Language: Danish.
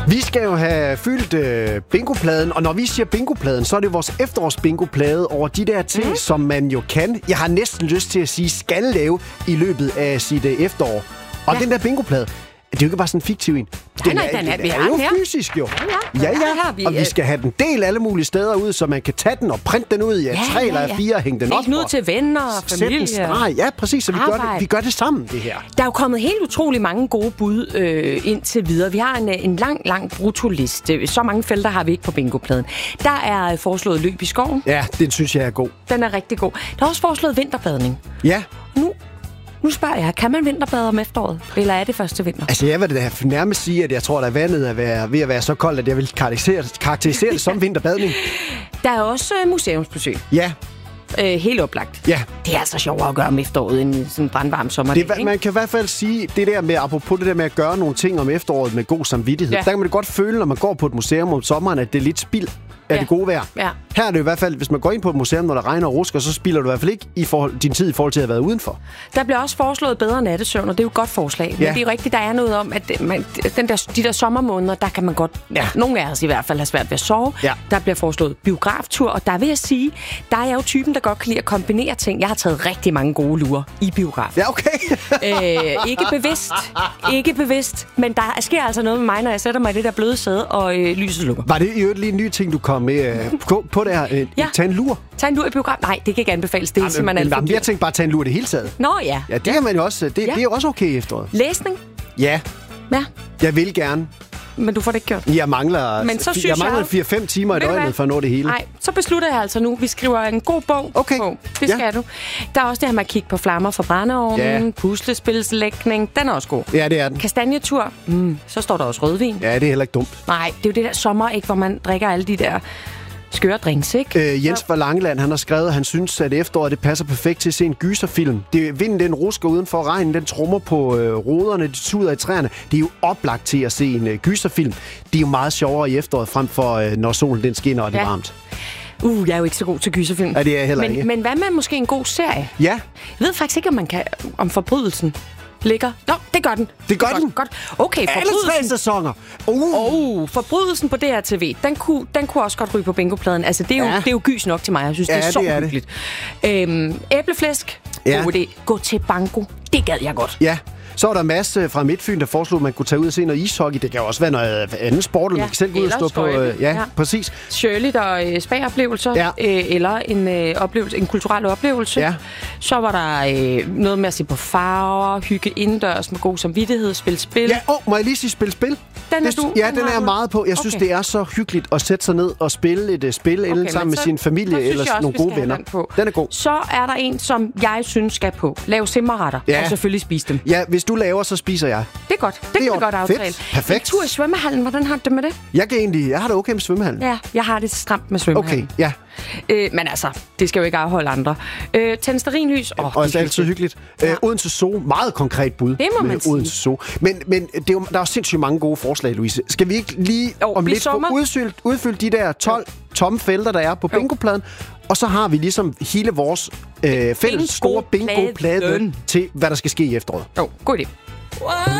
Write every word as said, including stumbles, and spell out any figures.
Vi skal jo have fyldt øh, bingopladen, og når vi siger bingopladen, så er det vores efterårsbingoplade over de der ting, mm. som man jo kan. Jeg har næsten lyst til at sige, skal lave i løbet af sit øh, efterår. Og ja. den der bingoplade, det er jo ikke bare sådan en fiktiv en. Den, nej, nej, den er, den er jo fysisk, jo. Ja, ja. ja, ja. Vi, og vi skal have den del alle mulige steder ud, så man kan tage den og printe den ud i ja, tre ja, eller ja. fire og hænge den op. Helt ud til venner og familie. Sæt en streg. Ja, præcis. Så vi gør, det, vi gør det sammen, det her. Der er jo kommet helt utrolig mange gode bud øh, indtil videre. Vi har en, en lang, lang brutoliste. Så mange felter har vi ikke på bingopladen. Der er foreslået løb i skoven. Ja, den synes jeg er god. Den er rigtig god. Der er også foreslået vinterbadning. Ja. Nu... Nu spørger jeg, kan man vinterbade om efteråret? Eller er det første vinter? Altså, jeg vil da nærmest sige, at jeg tror, at vandet er ved at være så koldt, at jeg vil karakterisere, karakterisere det som vinterbadning. Der er også museumsbesøg. Ja. Øh, helt oplagt. Ja. Det er altså sjovere at gøre om efteråret end sådan en brandvarm sommer. Det, man kan i hvert fald sige, det der med, apropos det der med at gøre nogle ting om efteråret med god samvittighed, ja. der kan man det godt føle, når man går på et museum om sommeren, at det er lidt spild af ja. det gode vejr. Ja. Her er det i hvert fald, hvis man går ind på et museum, når der regner og rusker, så spilder du i hvert fald ikke i forhold, din tid i forhold til at have været udenfor. Der bliver også foreslået bedre nattesøvn, og det er jo et godt forslag. Men ja. det er jo rigtigt, der er noget om, at man, den der, de der sommermåneder, der kan man godt, ja. nogle af os i hvert fald, have svært ved at sove. Ja. Der bliver foreslået biograftur, og der vil jeg sige, der er jeg jo typen, der godt kan lide at kombinere ting. Jeg har taget rigtig mange gode lurer i biografen. Ja, okay. øh, ikke bevidst, ikke bevidst, men der sker altså noget med mig, når jeg sætter mig i det der bløde sæde, og øh, lyset slukker. Var det jo lige en ny ting, du kom med øh, på, på det her? Øh, ja. Tag en lur. Tag en lur i biografen? Nej, det kan ikke anbefales. Det er simpelthen alt for dyrt. Jeg tænkte bare, at tage en lur det hele taget. Nå ja. Ja, det ja. kan man jo også. Det, ja. det er jo også okay i efteråret. Læsning? Ja. Ja. Jeg vil gerne. Men du får det ikke gjort. Jeg mangler, Men så jeg mangler fire fem timer i døgnet for at nå det hele. Nej, så beslutter jeg altså nu. Vi skriver en god bog okay. på. Det skal ja. du. Der er også det her med at kigge på flammer fra brændeovnen. Ja. Puslespilslægning. Den er også god. Ja, det er den. Kastanjetur. Mm, så står der også rødvin. Ja, det er heller ikke dumt. Nej, det er jo det der sommer, ikke, hvor man drikker alle de der skøre drinks, ikke? Øh, Jens fra Langeland, han har skrevet, at han synes, at efteråret det passer perfekt til at se en gyserfilm. Det, vinden den rusker udenfor, regnen den trummer på øh, roderne, de tuder i træerne. Det er jo oplagt til at se en øh, gyserfilm. Det er jo meget sjovere i efteråret, frem for øh, når solen den skinner og det er ja. varmt. Uh, jeg er jo ikke så god til gyserfilm. Ja, det er jeg heller men, ikke. Men hvad med måske en god serie? Ja. Jeg ved faktisk ikke, om man kan om forbrydelsen ligger. Nå, det gør den. Det gør den. Godt, godt. Okay, alle tre sæsoner. Uh. Oh, forbrydelsen på D R T V, den kunne, den kunne også godt ryge på bingopladen. Altså, det er, ja. jo, det er jo gys nok til mig. Jeg synes, ja, det er så det er hyggeligt. Øhm, æbleflæsk. Ja. God idé. Gå til banko. Det gad jeg godt. Ja. Så var der Mads fra Midtfyn, der foreslog, at man kunne tage ud og se noget ishockey. Det kan jo også være noget andet sport, eller ja, man kan selv gå ud og stå på. Øh, ja, ja, præcis. Sjøligt og øh, spa-oplevelser, ja. øh, eller en, øh, oplevelse, en kulturel oplevelse. Ja. Så var der øh, noget med at se på farver, hygge indendørs med god samvittighed, spille spil. Ja, åh, må jeg lige sige spille spil? Den er det, du, ja, den, den er jeg meget på. Jeg synes, okay. det er så hyggeligt at sætte sig ned og spille et uh, spil okay, eller sammen så, med sin familie eller også, nogle gode venner. Den, den er god. Så er der en, som jeg synes skal på. Lav simmerretter, ja. og selvfølgelig spise dem. Ja, hvis du laver, så spiser jeg. Det er godt. Det, det kan vi godt aftale. Fedt. Perfekt. En tur i svømmehallen, hvordan har du det med det? Jeg kan egentlig, jeg har det okay med svømmehallen. Ja, jeg har det stramt med svømmehallen. Okay, ja. Øh, men altså, det skal jo ikke afholde andre. Øh, tænd stearinlys. Oh, og det er altid hyggeligt. Ja. Øh, Odense Zoo, meget konkret bud. Det må man sige. Odense Zoo. Men, men det er jo, der er jo sindssygt mange gode forslag, Louise. Skal vi ikke lige jo, om lidt få udfyldt, udfyldt de der tolv jo. tomme felter, der er på bingopladen? Og så har vi ligesom hele vores øh, fælles bingo store bingo-plade til, hvad der skal ske i efteråret. Jo, god idé.